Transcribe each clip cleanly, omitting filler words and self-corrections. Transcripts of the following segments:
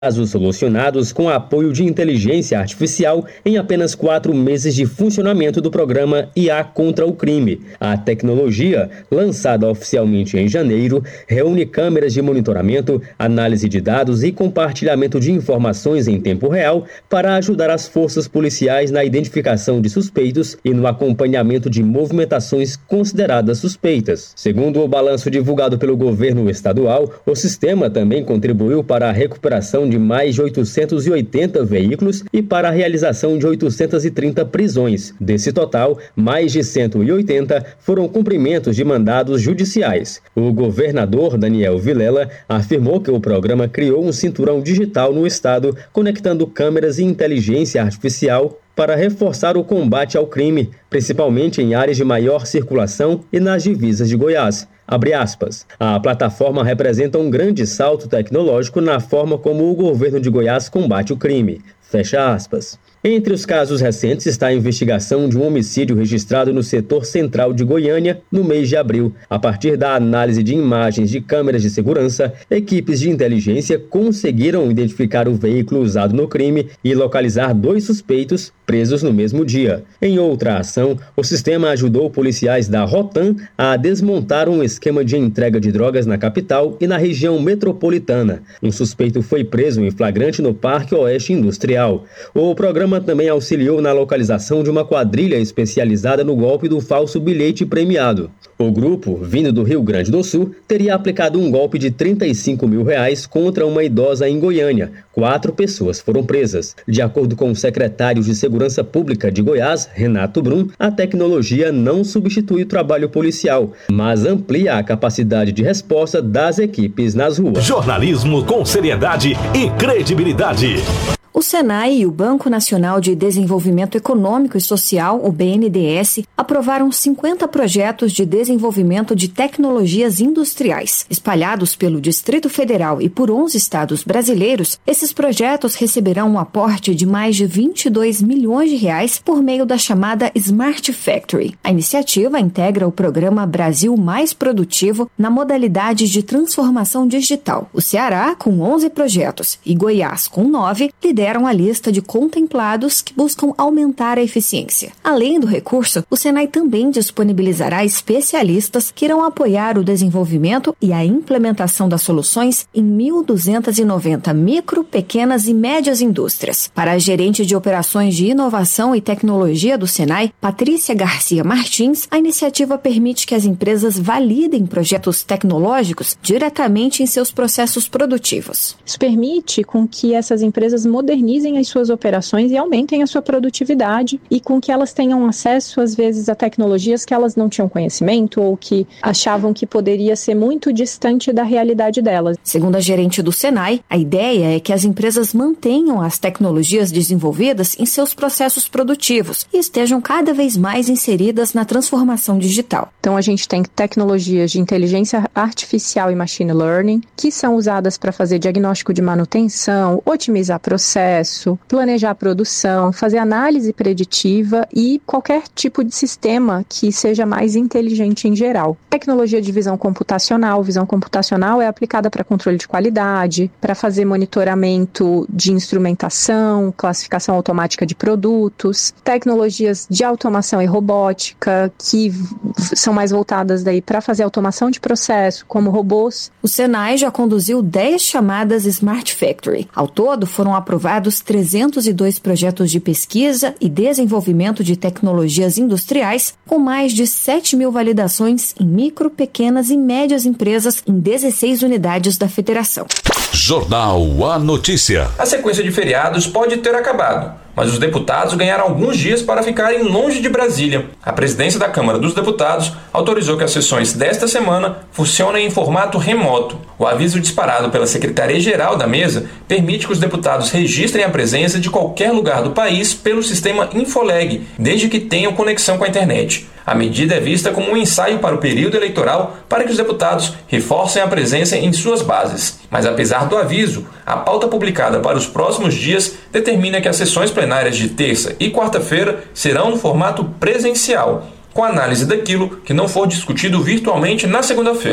casos solucionados com apoio de inteligência artificial em apenas 4 meses de funcionamento do programa IA contra o crime. A tecnologia, lançada oficialmente em janeiro, reúne câmeras de monitoramento, análise de dados e compartilhamento de informações em tempo real para ajudar as forças policiais na identificação de suspeitos e no acompanhamento de movimentações consideradas suspeitas. Segundo o balanço divulgado pelo governo estadual, o sistema também contribuiu para a recuperação de mais de 880 veículos e para a realização de 830 prisões. Desse total, mais de 180 foram cumprimentos de mandados judiciais. O governador Daniel Vilela afirmou que o programa criou um cinturão digital no estado, conectando câmeras e inteligência artificial para reforçar o combate ao crime, principalmente em áreas de maior circulação e nas divisas de Goiás. Abre aspas. A plataforma representa um grande salto tecnológico na forma como o governo de Goiás combate o crime. Fecha aspas. Entre os casos recentes está a investigação de um homicídio registrado no setor central de Goiânia no mês de abril. A partir da análise de imagens de câmeras de segurança, equipes de inteligência conseguiram identificar o veículo usado no crime e localizar 2 suspeitos presos no mesmo dia. Em outra ação, o sistema ajudou policiais da Rotan a desmontar um esquema de entrega de drogas na capital e na região metropolitana. Um suspeito foi preso em flagrante no Parque Oeste Industrial. O programa também auxiliou na localização de uma quadrilha especializada no golpe do falso bilhete premiado. O grupo, vindo do Rio Grande do Sul, teria aplicado um golpe de R$35 mil contra uma idosa em Goiânia. 4 pessoas foram presas. De acordo com o secretário de Segurança Pública de Goiás, Renato Brum, a tecnologia não substitui o trabalho policial, mas amplia a capacidade de resposta das equipes nas ruas. Jornalismo com seriedade e credibilidade. O Senai e o Banco Nacional de Desenvolvimento Econômico e Social, o BNDES, aprovaram 50 projetos de desenvolvimento de tecnologias industriais. Espalhados pelo Distrito Federal e por 11 estados brasileiros, esses projetos receberão um aporte de mais de R$22 milhões por meio da chamada Smart Factory. A iniciativa integra o programa Brasil Mais Produtivo na modalidade de transformação digital. O Ceará, com 11 projetos, e Goiás, com 9, lideram a lista de contemplados que buscam aumentar a eficiência. Além do recurso, o Senai também disponibilizará especialistas que irão apoiar o desenvolvimento e a implementação das soluções em 1.290 micro, pequenas e médias indústrias. Para a gerente de operações de inovação e tecnologia do Senai, Patrícia Garcia Martins, a iniciativa permite que as empresas validem projetos tecnológicos diretamente em seus processos produtivos. Isso permite com que essas empresas modernizem as suas operações e aumentem a sua produtividade e com que elas tenham acesso, às vezes, a tecnologias que elas não tinham conhecimento ou que achavam que poderia ser muito distante da realidade delas. Segundo a gerente do Senai, a ideia é que as empresas mantenham as tecnologias desenvolvidas em seus processos produtivos e estejam cada vez mais inseridas na transformação digital. Então, a gente tem tecnologias de inteligência artificial e machine learning que são usadas para fazer diagnóstico de manutenção, otimizar processo, planejar a produção, fazer análise preditiva e qualquer tipo de sistema que seja mais inteligente em geral. Tecnologia de visão computacional. Visão computacional é aplicada para controle de qualidade, para fazer monitoramento de instrumentação, classificação automática de produtos. Tecnologias de automação e robótica, que são mais voltadas daí para fazer automação de processo, como robôs. O Senai já conduziu 10 chamadas Smart Factory. Ao todo, foram aprovados 302 projetos de pesquisa e desenvolvimento de tecnologias industriais, com mais de 7 mil validações em micro, pequenas e médias empresas em 16 unidades da federação. Jornal A Notícia. A sequência de feriados pode ter acabado, mas os deputados ganharam alguns dias para ficarem longe de Brasília. A presidência da Câmara dos Deputados autorizou que as sessões desta semana funcionem em formato remoto. O aviso disparado pela Secretaria-Geral da Mesa permite que os deputados registrem a presença de qualquer lugar do país pelo sistema Infoleg, desde que tenham conexão com a internet. A medida é vista como um ensaio para o período eleitoral para que os deputados reforcem a presença em suas bases. Mas apesar do aviso, a pauta publicada para os próximos dias determina que as sessões plenárias de terça e quarta-feira serão no formato presencial, com análise daquilo que não for discutido virtualmente na segunda-feira.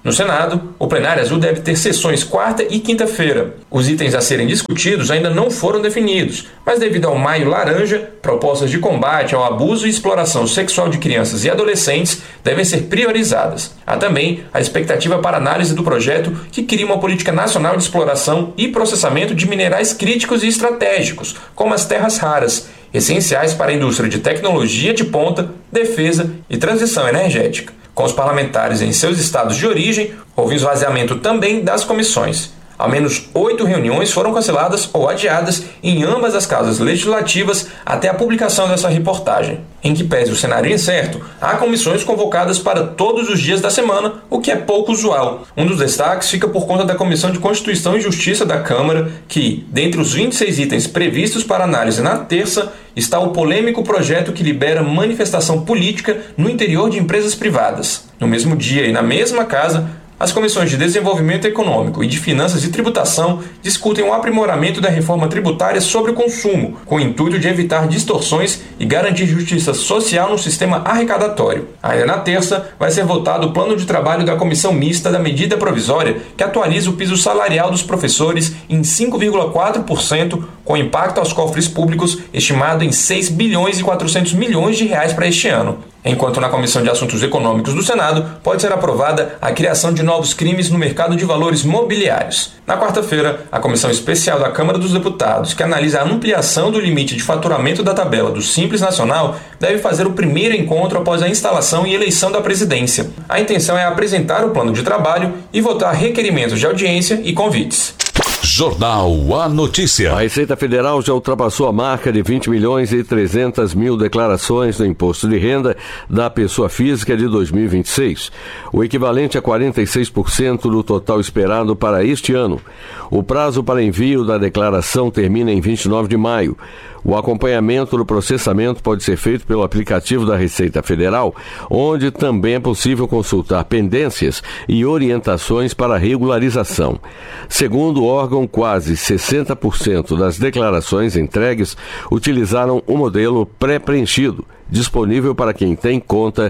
No Senado, o plenário azul deve ter sessões quarta e quinta-feira. Os itens a serem discutidos ainda não foram definidos, mas devido ao maio laranja, propostas de combate ao abuso e exploração sexual de crianças e adolescentes devem ser priorizadas. Há também a expectativa para análise do projeto que cria uma política nacional de exploração e processamento de minerais críticos e estratégicos, como as terras raras, essenciais para a indústria de tecnologia de ponta, defesa e transição energética. Com os parlamentares em seus estados de origem, houve esvaziamento também das comissões. Ao menos 8 reuniões foram canceladas ou adiadas em ambas as casas legislativas até a publicação dessa reportagem. Em que pese o cenário incerto, há comissões convocadas para todos os dias da semana, o que é pouco usual. Um dos destaques fica por conta da Comissão de Constituição e Justiça da Câmara, que, dentre os 26 itens previstos para análise na terça, está o polêmico projeto que libera manifestação política no interior de empresas privadas. No mesmo dia e na mesma casa, as comissões de Desenvolvimento Econômico e de Finanças e Tributação discutem o aprimoramento da reforma tributária sobre o consumo, com o intuito de evitar distorções e garantir justiça social no sistema arrecadatório. Ainda na terça, vai ser votado o plano de trabalho da Comissão Mista da Medida Provisória, que atualiza o piso salarial dos professores em 5,4%, com impacto aos cofres públicos estimado em 6 bilhões e 400 milhões de reais para este ano. Enquanto na Comissão de Assuntos Econômicos do Senado pode ser aprovada a criação de novos crimes no mercado de valores mobiliários. Na quarta-feira, a Comissão Especial da Câmara dos Deputados, que analisa a ampliação do limite de faturamento da tabela do Simples Nacional, deve fazer o primeiro encontro após a instalação e eleição da presidência. A intenção é apresentar o plano de trabalho e votar requerimentos de audiência e convites. Jornal A Notícia. A Receita Federal já ultrapassou a marca de 20 milhões e 300 mil declarações do Imposto de Renda da pessoa física de 2026, o equivalente a 46% do total esperado para este ano. O prazo para envio da declaração termina em 29 de maio. O acompanhamento do processamento pode ser feito pelo aplicativo da Receita Federal, onde também é possível consultar pendências e orientações para regularização. Segundo o órgão, quase 60% das declarações entregues utilizaram o modelo pré-preenchido, disponível para quem tem conta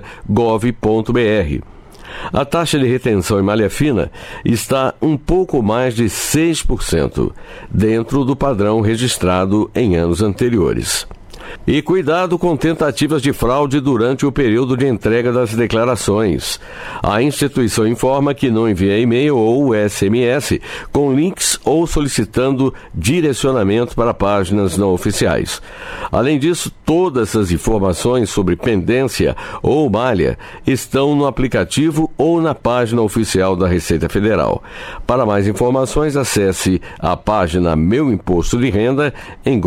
gov.br. A taxa de retenção em malha fina está um pouco mais de 6%, dentro do padrão registrado em anos anteriores. E cuidado com tentativas de fraude durante o período de entrega das declarações. A instituição informa que não envia e-mail ou SMS com links ou solicitando direcionamento para páginas não oficiais. Além disso, todas as informações sobre pendência ou malha estão no aplicativo ou na página oficial da Receita Federal. Para mais informações, acesse a página Meu Imposto de Renda em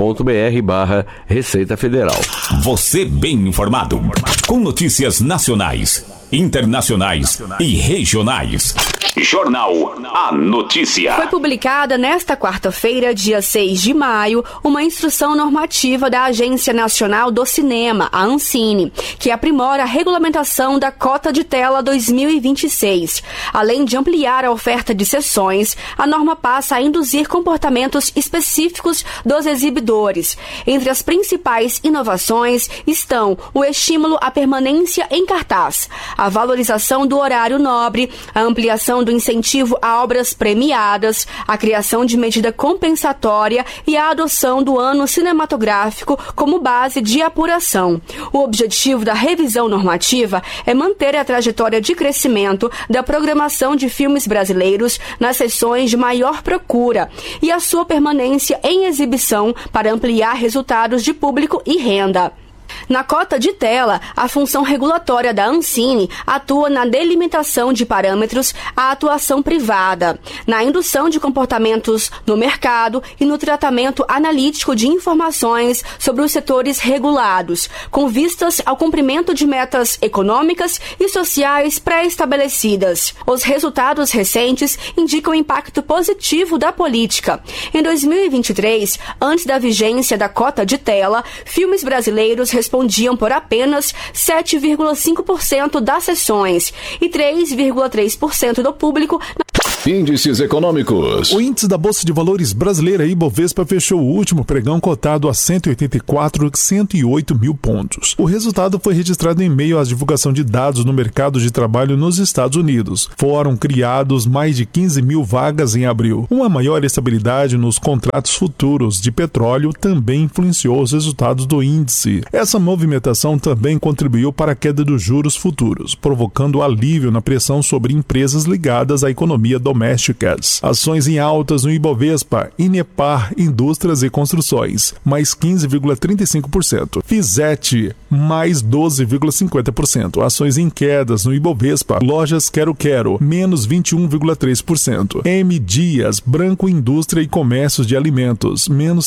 gov.br/Receita Federal. Você bem informado, com notícias nacionais, internacionais e regionais. Jornal A Notícia. Foi publicada nesta quarta-feira, dia 6 de maio, uma instrução normativa da Agência Nacional do Cinema, a Ancine, que aprimora a regulamentação da cota de tela 2026. Além de ampliar a oferta de sessões, a norma passa a induzir comportamentos específicos dos exibidores. Entre as principais inovações estão o estímulo à permanência em cartaz, a valorização do horário nobre, a ampliação do incentivo a obras premiadas, a criação de medida compensatória e a adoção do ano cinematográfico como base de apuração. O objetivo da revisão normativa é manter a trajetória de crescimento da programação de filmes brasileiros nas sessões de maior procura e a sua permanência em exibição para ampliar resultados de público e renda. Na cota de tela, a função regulatória da Ancine atua na delimitação de parâmetros à atuação privada, na indução de comportamentos no mercado e no tratamento analítico de informações sobre os setores regulados, com vistas ao cumprimento de metas econômicas e sociais pré-estabelecidas. Os resultados recentes indicam o impacto positivo da política. Em 2023, antes da vigência da cota de tela, filmes brasileiros respondiam por apenas 7,5% das sessões e 3,3% do público Índices econômicos. O índice da Bolsa de Valores brasileira, Ibovespa, fechou o último pregão cotado a 184,108 mil pontos. O resultado foi registrado em meio à divulgação de dados no mercado de trabalho nos Estados Unidos. Foram criados mais de 15 mil vagas em abril. Uma maior estabilidade nos contratos futuros de petróleo também influenciou os resultados do índice. Essa movimentação também contribuiu para a queda dos juros futuros, provocando alívio na pressão sobre empresas ligadas à economia domésticas. Ações em altas no Ibovespa, Inepar, Indústrias e Construções, mais 15,35%. Fizete, mais 12,50%. Ações em quedas no Ibovespa, Lojas Quero-Quero, menos 21,3%. M Dias, Branco Indústria e Comércios de Alimentos, menos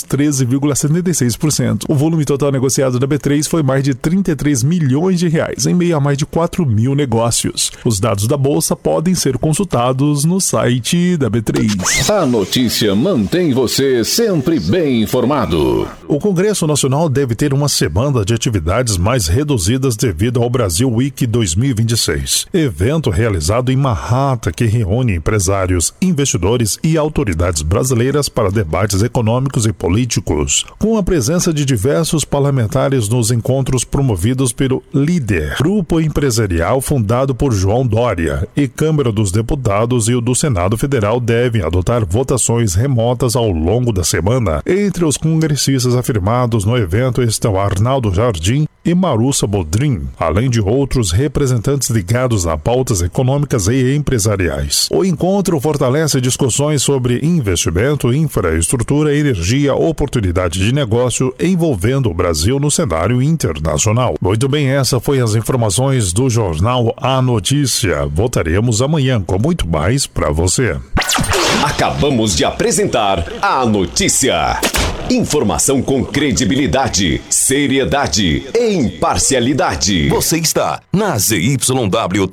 13,76%. O volume total negociado da B3 foi mais de 33 milhões de reais, em meio a mais de 4 mil negócios. Os dados da Bolsa podem ser consultados no site da B3. A notícia mantém você sempre bem informado. O Congresso Nacional deve ter uma semana de atividades mais reduzidas devido ao Brasil Week 2026, evento realizado em Manhattan que reúne empresários, investidores e autoridades brasileiras para debates econômicos e políticos, com a presença de diversos parlamentares nos encontros promovidos pelo Líder, grupo empresarial fundado por João Dória, e Câmara dos Deputados e o do Senado Federal devem adotar votações remotas ao longo da semana. Entre os congressistas afirmados no evento estão Arnaldo Jardim e Marussa Bodrim, além de outros representantes ligados a pautas econômicas e empresariais. O encontro fortalece discussões sobre investimento, infraestrutura, energia, oportunidade de negócio envolvendo o Brasil no cenário internacional. Muito bem, essa foi as informações do jornal A Notícia. Voltaremos amanhã com muito mais para você. Acabamos de apresentar A Notícia. Informação com credibilidade, seriedade e imparcialidade. Você está na ZYW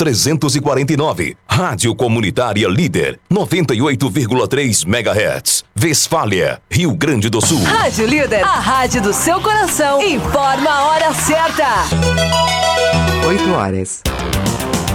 349, Rádio Comunitária Líder, 98,3 MHz, Westfália, Rio Grande do Sul. Rádio Líder, a rádio do seu coração, informa a hora certa. 8 horas.